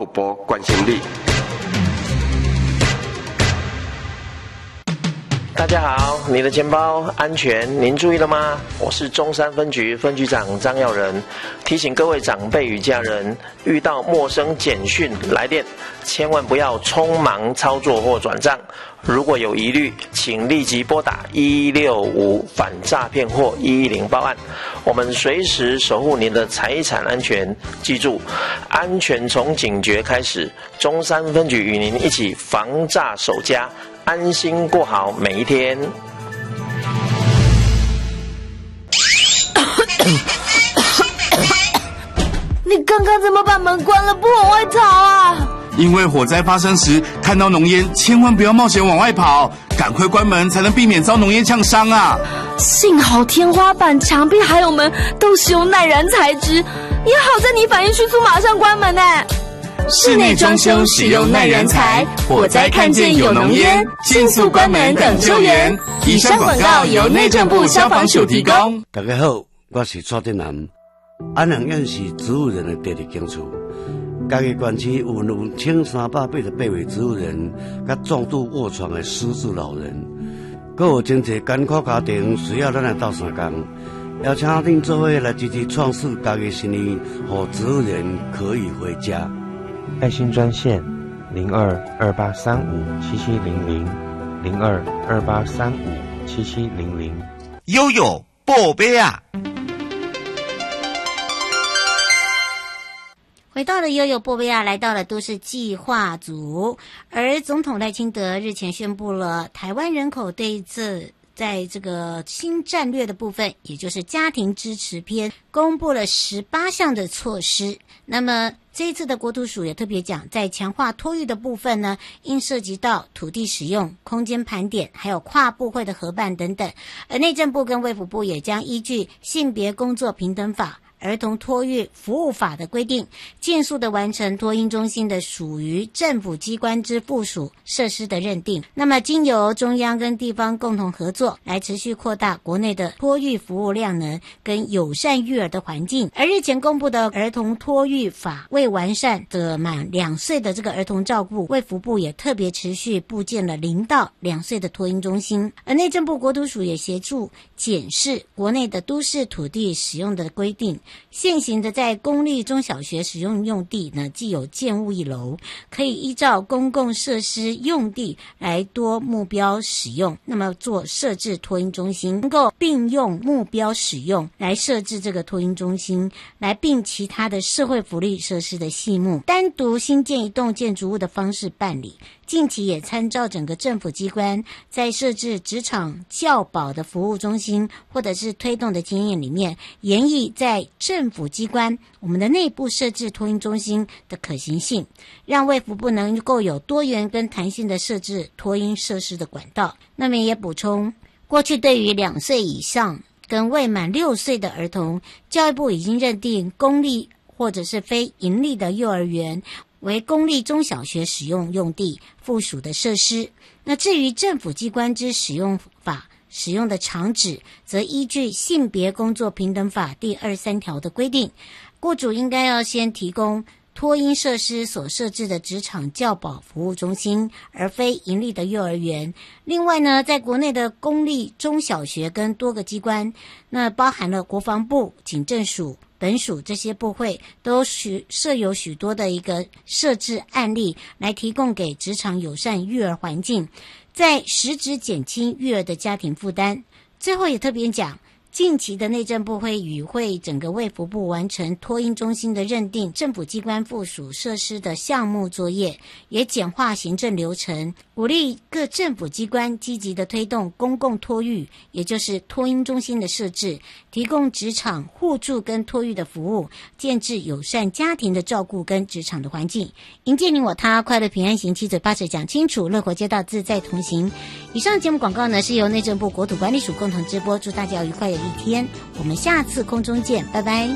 福部关心你。 大家好，你的钱包安全，您注意了吗？我是中山分局分局长张耀仁，提醒各位长辈与家人，遇到陌生简讯来电，千万不要匆忙操作或转账。如果有疑虑，请立即拨打165反诈骗或110报案，我们随时守护您的财产安全。记住，安全从警觉开始，中山分局与您一起防诈守家，安心过好每一天。 你刚刚怎么把门关了不往外逃啊？ 因为火灾发生时看到浓烟，千万不要冒险往外跑，赶快关门才能避免遭浓烟呛伤啊！ 幸好天花板、墙壁还有门都使用耐燃材质，也好在你反应迅速，马上关门呢。 室内装修使用耐燃材，火灾看见有浓烟，迅速关门等救援。以上广告由内政部消防署提供。 大家好，我是蔡振南。安阳县是植物人的第二警处。嘉义县区有1388位植物人，甲重度卧床的失智老人，还有真侪艰苦家庭需要咱来斗相共，邀请恁做伙来支持创世嘉义新年，让植物人可以回家。 爱心专线0228357700，0228357700。 悠悠宝贝啊！ 回到了悠悠波贝亚，来到了都市计划组，而总统赖清德日前宣布了台湾人口对策在这个新战略的部分，也就是家庭支持篇，公布了18项的措施。那么这一次的国土署也特别讲，在强化托育的部分呢，应涉及到土地使用、空间盘点，还有跨部会的合办等等。而内政部跟卫福部也将依据性别工作平等法、儿童托育服务法的规定，尽速的完成托婴中心的属于政府机关之附属设施的认定。那么经由中央跟地方共同合作，来持续扩大国内的托育服务量能跟友善育儿的环境。而日前公布的儿童托育法未完善的满2岁的这个儿童照顾，卫福部也特别持续布建了0到2岁的托婴中心。而内政部国土署也协助检视国内的都市土地使用的规定。现行的在公立中小学使用用地呢，既有建物1楼，可以依照公共设施用地来多目标使用，那么做设置托婴中心，能够并用目标使用来设置这个托婴中心，来并其他的社会福利设施的细目，单独新建一栋建筑物的方式办理。近期也参照整个政府机关在设置职场教保的服务中心或者是推动的经验里面，研议在政府机关我们的内部设置托婴中心的可行性，让卫福部能够有多元跟弹性的设置托婴设施的管道。那么也补充，过去对于2岁以上跟未满6岁的儿童，教育部已经认定公立或者是非营利的幼儿园为公立中小学使用用地附属的设施。那至于政府机关之使用法使用的场址，则依据性别工作平等法第23条的规定，雇主应该要先提供托婴设施所设置的职场教保服务中心，而非营利的幼儿园。另外呢，在国内的公立中小学跟多个机关，那包含了国防部、警政署、本署这些部会，都设有许多的一个设置案例，来提供给职场友善育儿环境，在实质减轻育儿的家庭负担。最后也特别讲，近期的内政部会与会整个卫福部完成托婴中心的认定政府机关附属设施的项目作业，也简化行政流程，鼓励各政府机关积极的推动公共托育，也就是托婴中心的设置，提供职场互助跟托育的服务，建置友善家庭的照顾跟职场的环境，迎接你我他，快乐平安行，七嘴八舌讲清楚，乐活街道自在同行。以上节目广告呢是由内政部国土管理署共同直播，祝大家愉快的一天，我们下次空中见，拜拜。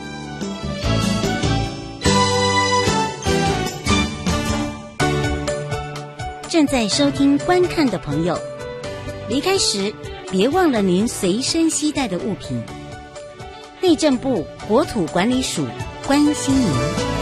正在收听观看的朋友，离开时别忘了您随身携带的物品。内政部国土管理署关心您。